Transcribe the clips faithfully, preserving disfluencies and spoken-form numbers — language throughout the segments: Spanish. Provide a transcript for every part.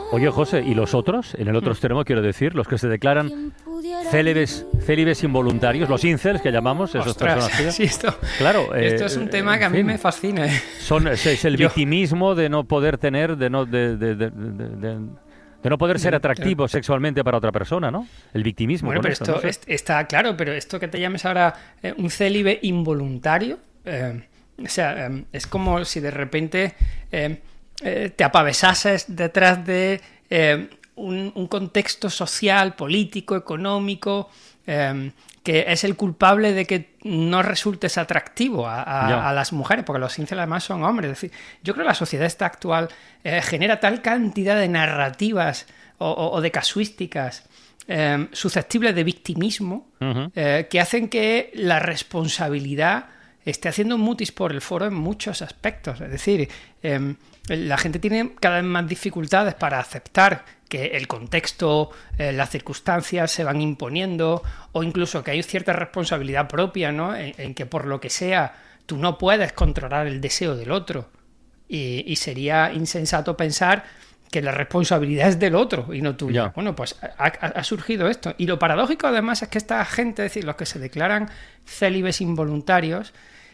Oye, José, ¿y los otros? En el otro extremo, quiero decir, los que se declaran célibes, célibes involuntarios, los incels que llamamos, esos Ostras, personas. sí, esto, claro, esto eh, es un tema que a mí fin, me fascina. Son, es, es el Yo, victimismo de no poder tener, de no, de, de, de, de, de, de no poder ser de, atractivo de, sexualmente para otra persona, ¿no? El victimismo. Bueno, con pero eso, esto ¿no? es, está claro, pero esto que te llames ahora eh, un célibe involuntario, eh, o sea, eh, es como si de repente eh, eh, te apavesases detrás de eh, un, un contexto social, político, económico, eh, que es el culpable de que no resultes atractivo a, a, a las mujeres, porque los incels además son hombres. Es decir, yo creo que la sociedad esta actual eh, genera tal cantidad de narrativas o, o, o de casuísticas eh, susceptibles de victimismo uh-huh. eh, que hacen que la responsabilidad esté haciendo mutis por el foro en muchos aspectos. Es decir, eh, la gente tiene cada vez más dificultades para aceptar que el contexto, eh, las circunstancias se van imponiendo, o incluso que hay cierta responsabilidad propia, ¿no? En, en que por lo que sea tú no puedes controlar el deseo del otro. Y, y sería insensato pensar que la responsabilidad es del otro y no tuya. Yeah. Bueno, pues ha, ha surgido esto. Y lo paradójico además es que esta gente, es decir, los que se declaran célibes involuntarios,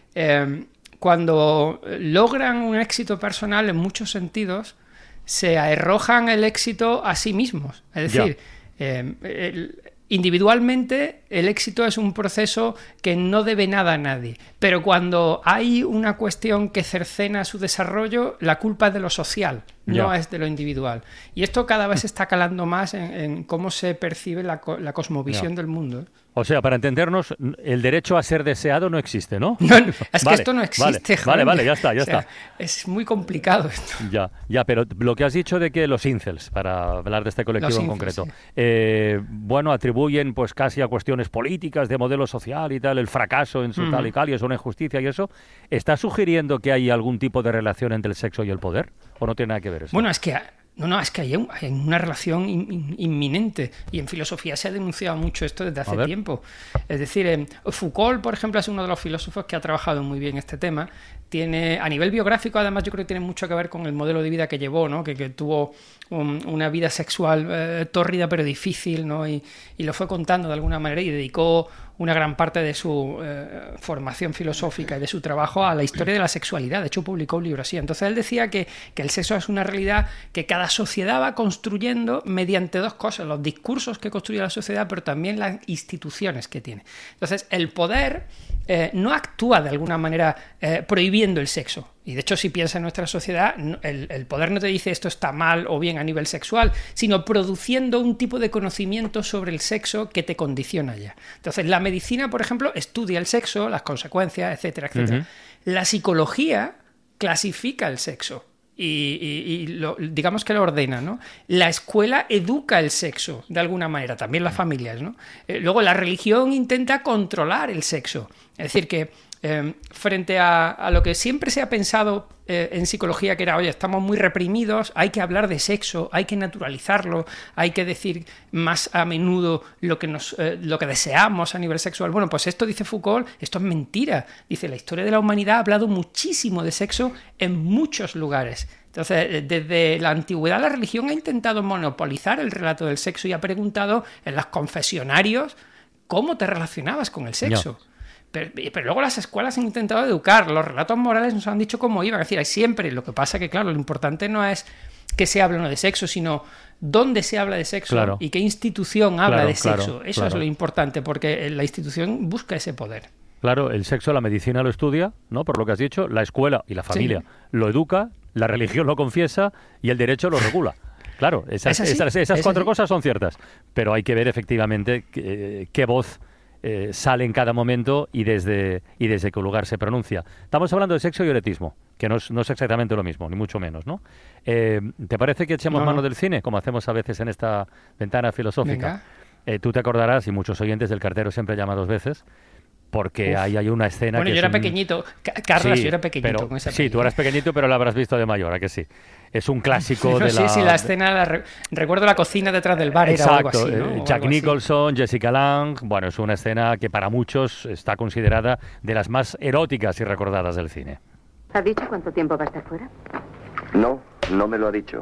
eh, cuando logran un éxito personal en muchos sentidos, se arrojan el éxito a sí mismos. Es decir, yeah. eh, el, individualmente el éxito es un proceso que no debe nada a nadie, pero cuando hay una cuestión que cercena su desarrollo, la culpa es de lo social, yeah. no es de lo individual. Y esto cada vez está calando más en, en cómo se percibe la, la cosmovisión yeah. del mundo. O sea, para entendernos, el derecho a ser deseado no existe, ¿no? No, es que vale, esto no existe. Vale, vale, vale, ya está, ya o sea, está. Es muy complicado esto. Ya, ya, pero lo que has dicho de que los incels, para hablar de este colectivo los en incels, concreto, sí. eh, bueno, atribuyen pues casi a cuestiones políticas, de modelo social y tal, el fracaso en su mm. tal y tal, y es una injusticia y eso. ¿Está sugiriendo que hay algún tipo de relación entre el sexo y el poder? ¿O no tiene nada que ver eso? Bueno, es que... No, no, es que hay, un, hay una relación in, in, inminente, y en filosofía se ha denunciado mucho esto desde hace tiempo. Es decir, eh, Foucault, por ejemplo, es uno de los filósofos que ha trabajado muy bien este tema. Tiene, a nivel biográfico, además, yo creo que tiene mucho que ver con el modelo de vida que llevó, ¿no? que, que tuvo un, una vida sexual eh, tórrida pero difícil, ¿no? y, y lo fue contando de alguna manera y dedicó una gran parte de su eh, formación filosófica y de su trabajo a la historia de la sexualidad. De hecho, publicó un libro así. Entonces, él decía que, que el sexo es una realidad que cada sociedad va construyendo mediante dos cosas: los discursos que construye la sociedad, pero también las instituciones que tiene. Entonces, el poder eh, no actúa de alguna manera eh, prohibiendo el sexo. Y de hecho, si piensas en nuestra sociedad, el, el poder no te dice esto está mal o bien a nivel sexual, sino produciendo un tipo de conocimiento sobre el sexo que te condiciona ya. Entonces, la medicina, por ejemplo, estudia el sexo, las consecuencias, etcétera, etcétera. Uh-huh. La psicología clasifica el sexo y, y, y lo, digamos que lo ordena, ¿no? La escuela educa el sexo, de alguna manera, también las familias, ¿no? Eh, luego, la religión intenta controlar el sexo. Es decir, que Eh, frente a, a lo que siempre se ha pensado eh, en psicología, que era, oye, estamos muy reprimidos, hay que hablar de sexo, hay que naturalizarlo, hay que decir más a menudo lo que, nos, eh, lo que deseamos a nivel sexual. Bueno, pues esto, dice Foucault, esto es mentira. Dice, la historia de la humanidad ha hablado muchísimo de sexo en muchos lugares. Entonces, desde la antigüedad la religión ha intentado monopolizar el relato del sexo y ha preguntado en los confesionarios cómo te relacionabas con el sexo. No. Pero, pero luego las escuelas han intentado educar, los relatos morales nos han dicho cómo iban. Es decir, hay siempre, lo que pasa que, claro, lo importante no es que se hable o no de sexo, sino dónde se habla de sexo, claro, y qué institución habla claro, de sexo. Claro, Eso claro. es lo importante, porque la institución busca ese poder. Claro, el sexo, la medicina lo estudia, ¿no? Por lo que has dicho, la escuela y la familia sí. lo educa, la religión lo confiesa y el derecho lo regula. Claro, esas, esas, esas cuatro cosas son ciertas, pero hay que ver efectivamente qué, qué voz Eh, sale en cada momento y desde y desde qué lugar se pronuncia. Estamos hablando de sexo y erotismo, que no es, no es exactamente lo mismo, ni mucho menos, ¿no? Eh, ¿Te parece que echemos no, mano no. del cine, como hacemos a veces en esta ventana filosófica? Eh, tú te acordarás, y muchos oyentes, del Cartero siempre llama dos veces, porque ahí hay una escena bueno, que yo era un... pequeñito, Carlos, sí, yo era pequeñito pero, con esa sí, película. tú eras pequeñito, pero la habrás visto de mayor, ¿a que sí? Es un clásico no, de sí, la... Sí, la escena, la re... recuerdo la cocina detrás del bar, Exacto, era algo así, ¿no? eh, Jack Nicholson, así. Jessica Lange, bueno, es una escena que para muchos está considerada de las más eróticas y recordadas del cine. ¿Ha dicho cuánto tiempo va a estar fuera? No, no me lo ha dicho.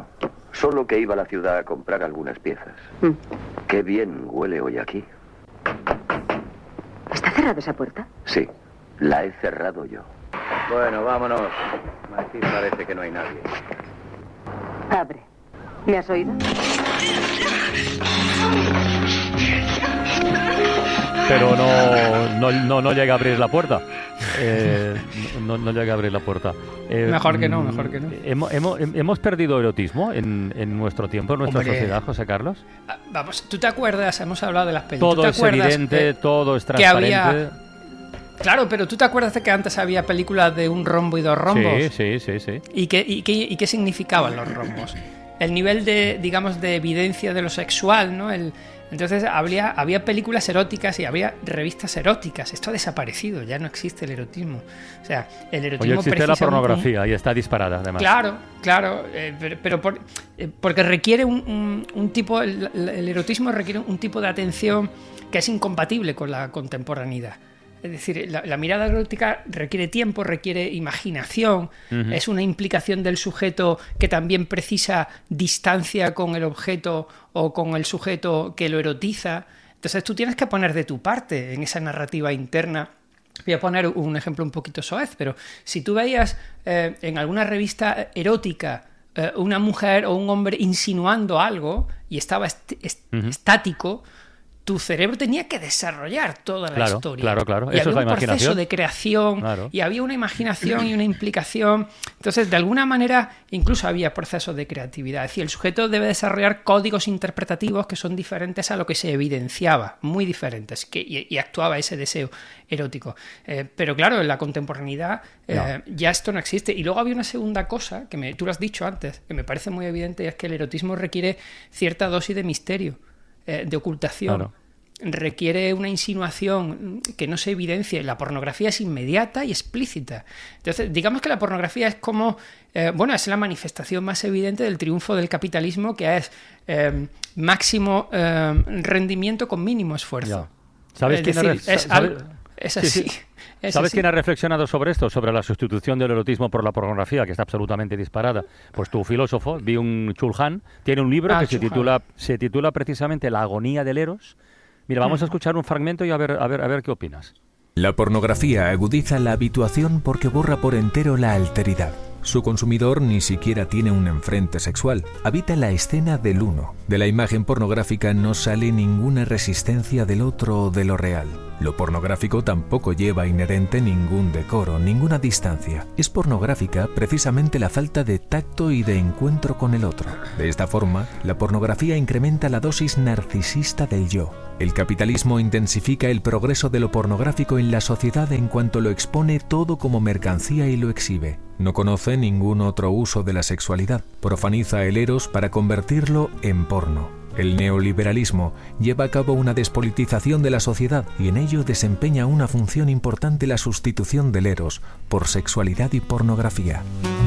Solo que iba a la ciudad a comprar algunas piezas. Mm. Qué bien huele hoy aquí. ¿Está cerrada esa puerta? Sí, la he cerrado yo. Bueno, vámonos. Aquí parece que no hay nadie. Abre. ¿Me has oído? Pero no, no, no, no llega a abrir la puerta. Eh, no, no llega a abrir la puerta. Eh, mejor que no, mejor que no. ¿Hemos, hemos, hemos perdido erotismo en, en nuestro tiempo, en nuestra Hombre, sociedad, José Carlos? Vamos, ¿tú te acuerdas? Hemos hablado de las películas. Todo es evidente, todo es transparente. Había... Claro, pero ¿tú te acuerdas de que antes había películas de un rombo y dos rombos? Sí, sí, sí, sí. ¿Y qué, y qué, y qué significaban los rombos? El nivel de, digamos, de evidencia de lo sexual, ¿no? El, entonces había, había películas eróticas y había revistas eróticas. Esto ha desaparecido, ya no existe el erotismo. O sea, el erotismo... Oye, existe la pornografía y está disparada, además. Claro, claro, eh, pero, pero por, eh, porque requiere un, un, un tipo... El, el erotismo requiere un tipo de atención que es incompatible con la contemporaneidad. Es decir, la, la mirada erótica requiere tiempo, requiere imaginación, uh-huh. es una implicación del sujeto que también precisa distancia con el objeto o con el sujeto que lo erotiza. Entonces tú tienes que poner de tu parte en esa narrativa interna. Voy a poner un ejemplo un poquito soez, pero si tú veías eh, en alguna revista erótica eh, una mujer o un hombre insinuando algo y estaba est- est- uh-huh. estático, tu cerebro tenía que desarrollar toda la claro, historia. Claro, claro. Y Eso había es la un proceso imaginación. de creación, claro. y había una imaginación y una implicación. Entonces, de alguna manera, incluso había procesos de creatividad. Es decir, el sujeto debe desarrollar códigos interpretativos que son diferentes a lo que se evidenciaba, muy diferentes, que, y, y actuaba ese deseo erótico. Eh, pero claro, en la contemporaneidad eh, no. ya esto no existe. Y luego había una segunda cosa, que me, tú lo has dicho antes, que me parece muy evidente, y es que el erotismo requiere cierta dosis de misterio, eh, de ocultación. Claro. Requiere una insinuación que no se evidencie. La pornografía es inmediata y explícita. Entonces, digamos que la pornografía es como, eh, bueno, es la manifestación más evidente del triunfo del capitalismo, que es eh, máximo eh, rendimiento con mínimo esfuerzo. Ya. ¿Sabes es quién decir, ha re- es, sabe, algo, es así. Sí, sí. Es ¿Sabes así. quién ha reflexionado sobre esto? Sobre la sustitución del erotismo por la pornografía, que está absolutamente disparada. Pues tu filósofo, Byung-Chul Han, tiene un libro ah, que se titula, se titula precisamente La agonía del eros. Mira, vamos a escuchar un fragmento y a ver, a ver, a ver qué opinas. La pornografía agudiza la habituación porque borra por entero la alteridad. Su consumidor ni siquiera tiene un enfrente sexual, habita la escena del uno. De la imagen pornográfica no sale ninguna resistencia del otro o de lo real. Lo pornográfico tampoco lleva inherente ningún decoro, ninguna distancia. Es pornográfica precisamente la falta de tacto y de encuentro con el otro. De esta forma, la pornografía incrementa la dosis narcisista del yo. El capitalismo intensifica el progreso de lo pornográfico en la sociedad en cuanto lo expone todo como mercancía y lo exhibe. No conoce ningún otro uso de la sexualidad. Profaniza el eros para convertirlo en porno. El neoliberalismo lleva a cabo una despolitización de la sociedad y en ello desempeña una función importante la sustitución del eros por sexualidad y pornografía.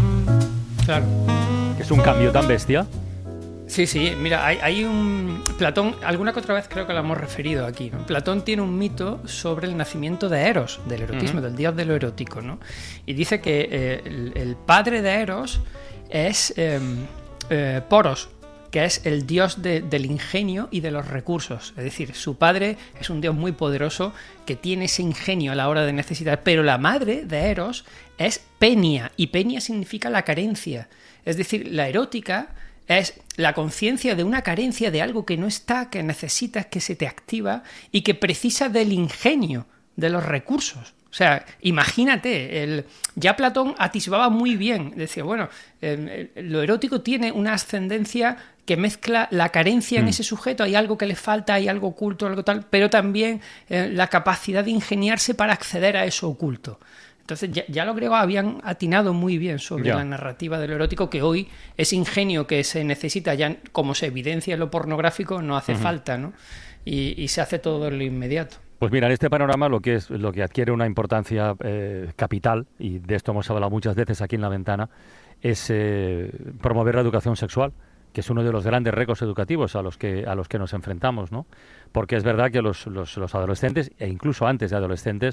Claro. ¿Es un cambio tan bestia? Sí, sí, mira, hay, hay un... Platón, alguna que otra vez creo que lo hemos referido aquí, ¿no? Platón tiene un mito sobre el nacimiento de Eros, del erotismo, uh-huh. del dios de lo erótico, ¿no? Y dice que eh, el, el padre de Eros es eh, eh, Poros, que es el dios de, del ingenio y de los recursos. Es decir, su padre es un dios muy poderoso que tiene ese ingenio a la hora de necesitar, pero la madre de Eros es Penia, y Penia significa la carencia. Es decir, la erótica es la conciencia de una carencia, de algo que no está, que necesitas, que se te activa y que precisa del ingenio, de los recursos. O sea, imagínate, el, ya Platón atisbaba muy bien, decía, bueno, eh, lo erótico tiene una ascendencia que mezcla la carencia mm. en ese sujeto, hay algo que le falta, hay algo oculto, algo tal, pero también eh, la capacidad de ingeniarse para acceder a eso oculto. Entonces ya, ya los griegos habían atinado muy bien sobre ya. la narrativa de lo erótico, que hoy ese ingenio que se necesita, ya como se evidencia en lo pornográfico, no hace uh-huh. falta, ¿no? Y, y se hace todo en lo inmediato. Pues mira, en este panorama lo que es lo que adquiere una importancia eh, capital, y de esto hemos hablado muchas veces aquí en La Ventana, es eh, promover la educación sexual, que es uno de los grandes retos educativos a los que a los que nos enfrentamos, ¿no? Porque es verdad que los, los, los adolescentes, e incluso antes de adolescentes,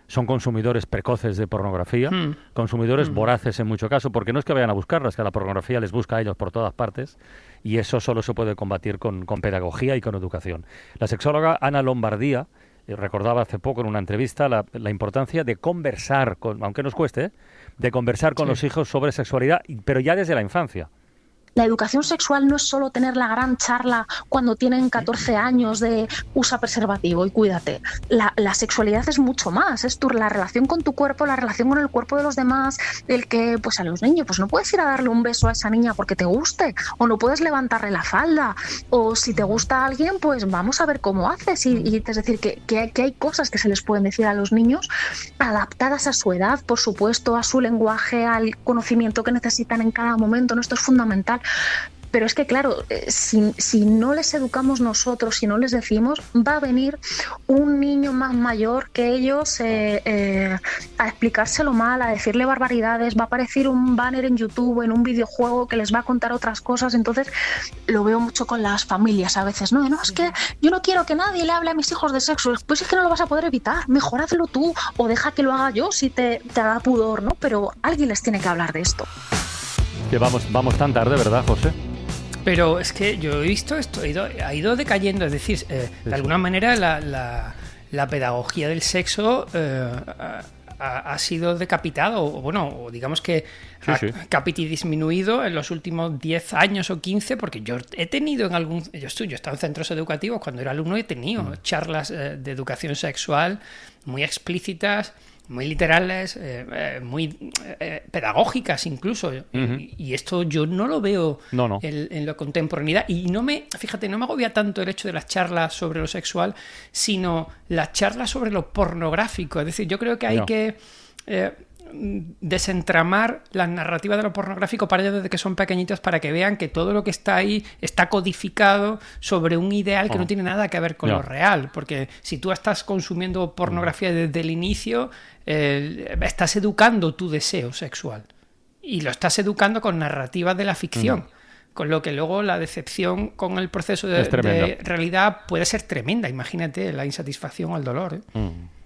son consumidores precoces de pornografía, mm. consumidores mm. voraces en mucho caso, porque no es que vayan a buscarlas, que la pornografía les busca a ellos por todas partes, y eso solo se puede combatir con, con pedagogía y con educación. La sexóloga Ana Lombardía eh, recordaba hace poco en una entrevista la, la importancia de conversar, con, aunque nos cueste, ¿eh? de conversar con sí. los hijos sobre sexualidad, pero ya desde la infancia. La educación sexual no es solo tener la gran charla cuando tienen catorce años de usa preservativo y cuídate. La, la sexualidad es mucho más, es tu, la relación con tu cuerpo, la relación con el cuerpo de los demás, el que pues a los niños pues no puedes ir a darle un beso a esa niña porque te guste, o no puedes levantarle la falda, o si te gusta a alguien pues vamos a ver cómo haces, y, y es decir que, que, que hay cosas que se les pueden decir a los niños adaptadas a su edad, por supuesto, a su lenguaje, al conocimiento que necesitan en cada momento, ¿no? Esto es fundamental. Pero es que, claro, si, si no les educamos nosotros, si no les decimos, va a venir un niño más mayor que ellos eh, eh, a explicárselo mal, a decirle barbaridades, va a aparecer un banner en YouTube, en un videojuego que les va a contar otras cosas. Entonces, lo veo mucho con las familias a veces, ¿no? No, es que yo no quiero que nadie le hable a mis hijos de sexo. Pues es que no lo vas a poder evitar, mejor hazlo tú, o deja que lo haga yo si te, te da pudor, ¿no? Pero alguien les tiene que hablar de esto. Que vamos, vamos tan tarde, ¿verdad, José? Pero es que yo he visto esto, ha ido, ha ido decayendo, es decir, eh, de alguna manera la, la, la pedagogía del sexo eh, ha, ha sido decapitado, o bueno, o digamos que sí, ha sí. capiti disminuido en los últimos diez años o quince, porque yo he tenido en algún, yo estoy, yo he estado en centros educativos cuando era alumno, he tenido mm. charlas eh, de educación sexual muy explícitas, muy literales, eh, eh, muy eh, pedagógicas incluso. Uh-huh. Y, y esto yo no lo veo no, no. En, en la contemporaneidad. Y no me, fíjate, no me agobia tanto el hecho de las charlas sobre lo sexual, sino las charlas sobre lo pornográfico. Es decir, yo creo que hay no. que eh, desentramar la narrativa de lo pornográfico para ellos desde que son pequeñitos, para que vean que todo lo que está ahí está codificado sobre un ideal que oh. no tiene nada que ver con no. lo real, porque si tú estás consumiendo pornografía desde el inicio, eh, estás educando tu deseo sexual y lo estás educando con narrativas de la ficción. No. Con lo que luego la decepción con el proceso de, de realidad puede ser tremenda. Imagínate la insatisfacción o el dolor, ¿eh? Mm.